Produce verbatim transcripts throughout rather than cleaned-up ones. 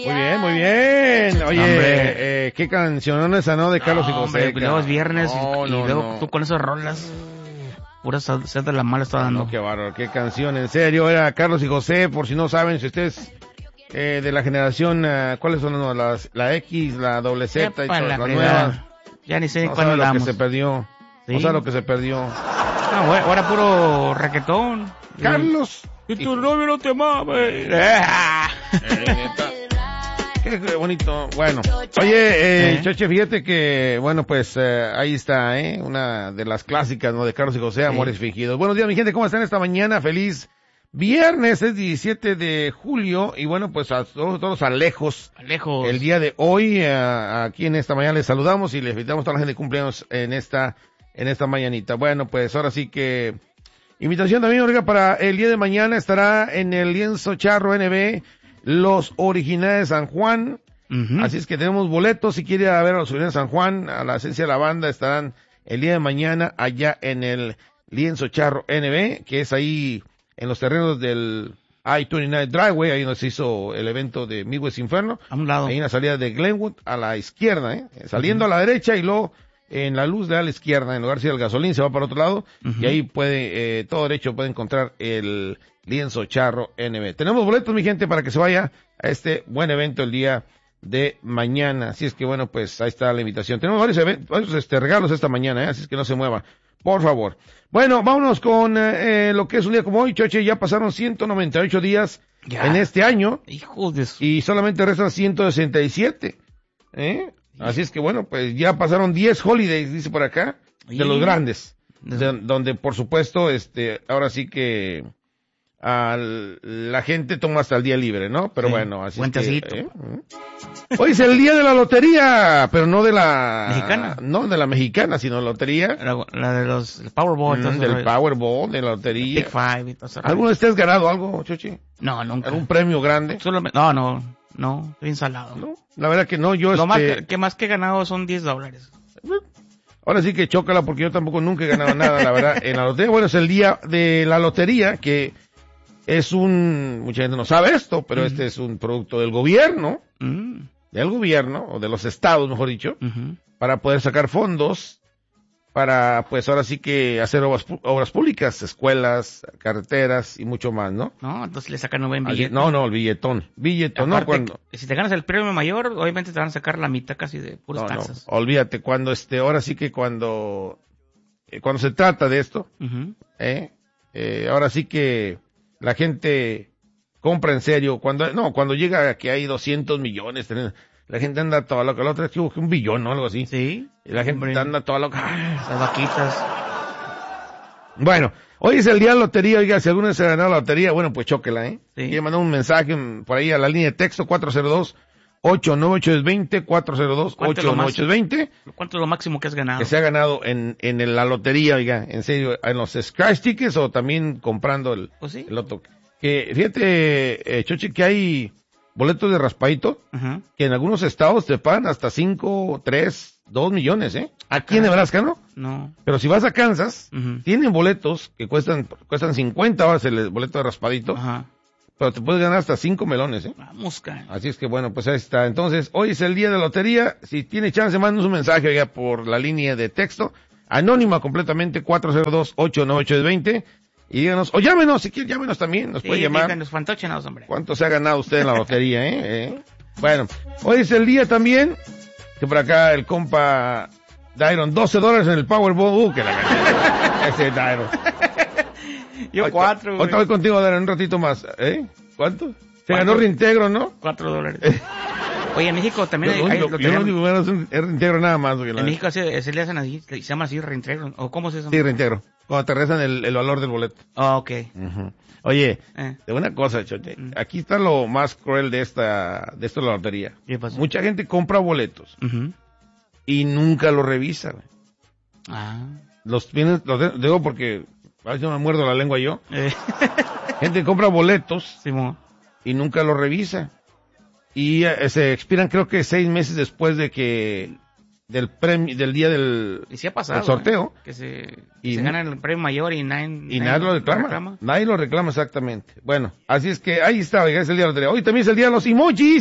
Muy bien, muy bien. Oye, eh, qué canción esa, ¿no? De Carlos no, y José. Hombre, luego es viernes no, y, no, y luego no. tú con esas rolas, pura sed de la mala está dando. No, qué bárbaro, qué canción, en serio. Era Carlos y José, por si no saben, si ustedes eh, de la generación, uh, ¿cuáles son no, las? La X, la doble Z y todas las nuevas. Ya ni sé no cuándo sabe lo damos. que se perdió. ¿Sí? No sabe lo que se perdió. Ah, bueno, ahora puro reggaetón. Carlos. Y tu novio no te mames. Qué, qué bonito. Bueno, oye, eh, ¿Eh? Choche, fíjate que, bueno, pues eh, ahí está, ¿eh? Una de las clásicas, ¿no? De Carlos y José, Amores sí. Fingidos. Buenos días, mi gente, ¿cómo están esta mañana? Feliz viernes, es diecisiete de julio, y bueno, pues a todos, todos alejos. Alejos. El día de hoy, eh, aquí en esta mañana les saludamos y les invitamos a toda la gente de cumpleaños en esta, en esta mañanita. Bueno, pues ahora sí que, invitación también, oiga, para el día de mañana estará en el Lienzo Charro N B, Los Originales de San Juan. Uh-huh. Así es que tenemos boletos. Si quiere ver a los Originales de San Juan, a la esencia de la banda, estarán el día de mañana allá en el Lienzo Charro N B, que es ahí en los terrenos del I veintinueve Driveway, ahí donde se hizo el evento de Midwest Inferno. A un lado. Ahí en la salida de Glenwood, a la izquierda, ¿eh? Saliendo uh-huh. a la derecha y luego en la luz de a la izquierda, en lugar de ir al gasolín, se va para otro lado, uh-huh. y ahí puede, eh, todo derecho puede encontrar el Lienzo Charro N B. Tenemos boletos, mi gente, para que se vaya a este buen evento el día de mañana. Así es que, bueno, pues ahí está la invitación. Tenemos varios eventos, varios este, regalos esta mañana, ¿eh? Así es que no se mueva, por favor. Bueno, vámonos con eh, lo que es un día como hoy, Choche. Ya pasaron ciento noventa y ocho días ya. En este año. Hijo de su... Y solamente restan ciento sesenta y siete. ¿Eh? Así es que, bueno, pues ya pasaron diez holidays, dice por acá, de los grandes. De, donde, por supuesto, este, ahora sí que al, la gente toma hasta el día libre, ¿no? Pero sí, bueno, así es que, ¿eh? Hoy es el día de la lotería, pero no de la... ¿Mexicana? No de la mexicana, sino lotería. La, la de los... El Powerball. Mm, del el, Powerball, de la lotería. Big Five y todo eso. ¿Alguno de ustedes has ganado algo, Chochi? No, nunca. ¿Algún premio grande? Solo me, no, no, no, estoy ensalado. No, la verdad que no, yo Lo este... más que, que más que he ganado son diez dólares. Ahora sí que chócala porque yo tampoco nunca he ganado nada, la verdad, en la lotería. Bueno, es el día de la lotería, que es un, mucha gente no sabe esto, pero uh-huh. este es un producto del gobierno, uh-huh. del gobierno, o de los estados, mejor dicho, uh-huh. para poder sacar fondos, para, pues ahora sí que hacer obras, obras públicas, escuelas, carreteras y mucho más, ¿no? No, entonces le sacan un buen billete. Así, no, no, el billetón, billetón, aparte, no, cuando... Si te ganas el premio mayor, obviamente te van a sacar la mitad casi de puras no, taxas. No, olvídate, cuando este, ahora sí que cuando, eh, cuando se trata de esto, uh-huh. eh, eh, ahora sí que la gente compra en serio, cuando, no, cuando llega a que hay doscientos millones, la gente anda toda loca, la otra vez que hubo un billón, ¿no? Algo así. Sí. Y la gente anda toda loca. Las vaquitas. Bueno, hoy es el día de la lotería, oiga, si alguno se ha ganado la lotería, bueno, pues chóquela, ¿eh? Sí. Quiere mandar un mensaje por ahí a la línea de texto cuatro cero dos, ocho nueve ocho dos cero, cuatro cero dos, ocho nueve ocho dos cero. ¿Cuánto es lo máximo que has ganado? Que se ha ganado en, en la lotería, oiga, en serio, en los scratch tickets o también comprando el, pues sí. el loto. Que, fíjate, eh, Chochi, que hay boletos de raspadito, uh-huh. que en algunos estados te pagan hasta cinco, tres, dos millones, ¿eh? Aquí en Nebraska, ¿no? No. Pero si vas a Kansas, uh-huh. tienen boletos que cuestan, cuestan cincuenta horas el boleto de raspadito, uh-huh. pero te puedes ganar hasta cinco melones, ¿eh? Vamos, cara. Así es que bueno, pues ahí está. Entonces, hoy es el día de la lotería. Si tiene chance, mándanos un mensaje, oiga, por la línea de texto, anónima completamente, cuatro cero dos, ocho nueve ocho dos cero. Y díganos, o llámenos, si quieren, llámenos también, nos sí, puede llamar. Los fantochenados, hombre. ¿Cuánto se ha ganado usted en la lotería, eh? ¿Eh? Bueno, hoy es el día también, que por acá el compa Dairon, doce dólares en el Powerball, uh, que la gané. Ese Dairon. Yo Ahorita, cuatro, Ahorita voy contigo, Dairon, un ratito más, ¿eh? ¿Cuánto? Se ganó reintegro, ¿no? Cuatro dólares. Oye, en México también yo, hay... Yo, lo yo no digo, es un reintegro nada más. En la México se, se le hacen así, se llama así reintegro, ¿o cómo se llama? Sí, reintegro. Cuando te rezan el, el valor del boleto. Ah, oh, ok. Uh-huh. Oye, eh. de una cosa, Choche, uh-huh. aquí está lo más cruel de esta, de esto de la lotería. ¿Qué pasó? Mucha gente compra boletos uh-huh. y nunca los revisa. Ah. Los vienen, los digo porque a veces me muerdo la lengua yo. Eh. Gente compra boletos sí, y nunca los revisa. Y eh, se expiran creo que seis meses después de que del premio, del día del, y sí ha pasado, del sorteo. ¿eh? Que se, y se gana el premio mayor y nadie, y nadie, nadie lo, reclama. lo reclama. Nadie lo reclama exactamente. Bueno, así es que ahí está, oiga, es el día de la lotería. Hoy también es el día de los emojis.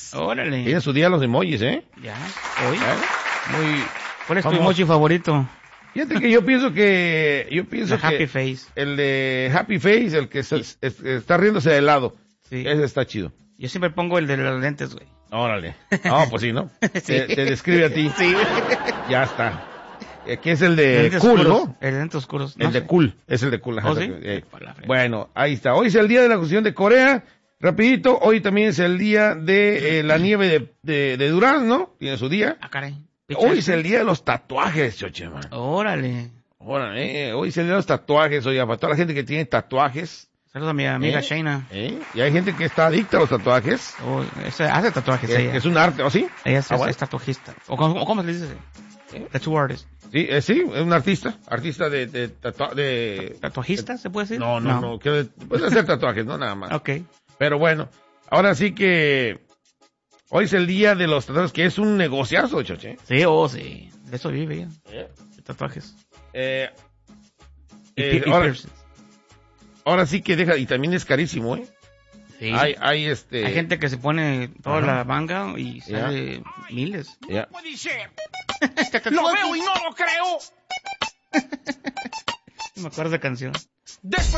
emojis. Órale. Tiene su día los emojis, ¿eh? Ya, hoy. ¿Eh? Muy... ¿Cuál es tu Vamos. emoji favorito? Fíjate que yo pienso que... Yo pienso The que... happy face. El de Happy Face, el que se- es- está riéndose de lado. Sí. Ese está chido. Yo siempre pongo el de los lentes, güey. Órale. No, pues sí, ¿no? Sí. Te, te describe a ti. Sí, güey. Ya está. Eh, Que es el de Lentes cool, oscuros. ¿no? El de lentes oscuros. El no de sé. cool. Es el de cool. ajá, ¿Oh, sí? eh. Para la frega. Bueno, ahí está. Hoy es el día de la Constitución de Corea. Rapidito, hoy también es el día de eh, la nieve de, de, de Durán, ¿no? Tiene su día. Ah, caray. Hoy es el día de los tatuajes, Chochema. Órale. Órale, eh, hoy es el día de los tatuajes, oiga, para toda la gente que tiene tatuajes. Saludos a mi amiga ¿Eh? Shayna. ¿eh? Y hay gente que está adicta a los tatuajes. Oh, ese hace tatuajes Que, ella. que es un arte, ¿o sí? Ella es, Ah, es- bueno. es tatuajista. ¿O cómo, cómo se le dice? ¿Eh? Tattoo artist. Sí, eh, sí, es un artista. Artista de... de, tatua- de ¿Tatuajista se puede decir? No, no, no. quiero- puede hacer tatuajes, no nada más. Ok. Pero bueno, ahora sí que... Hoy es el día de los tatuajes, que es un negociazo, Choche. Sí, oh, sí. De eso vive ella. ¿Eh? De tatuajes. Eh, Y, eh, pi- y ahora, piercings. ahora sí que deja... Y también es carísimo, ¿eh? Sí. Hay, hay este... Hay gente que se pone toda Ajá. la manga y sale miles. Ya. Puede ser. Lo veo y no lo creo. Me acuerdo de canción. Después